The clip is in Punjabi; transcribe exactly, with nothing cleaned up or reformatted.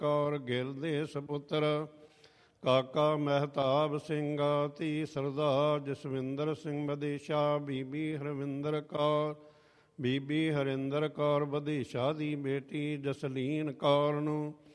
ਕੌਰ ਗਿੱਲ ਦੇ ਸਪੁੱਤਰ। ਕਾਕਾ ਮਹਿਤਾਬ ਸਿੰਘ ਧੀ ਸਰਦਾਰ ਜਸਵਿੰਦਰ ਸਿੰਘ ਵਿਦੇਸ਼ਾ। ਬੀਬੀ ਹਰਵਿੰਦਰ ਕੌਰ ਬੀਬੀ ਹਰਿੰਦਰ ਕੌਰ ਵਿਦੇਸ਼ਾ ਦੀ ਬੇਟੀ ਜਸਲੀਨ ਕੌਰ ਨੂੰ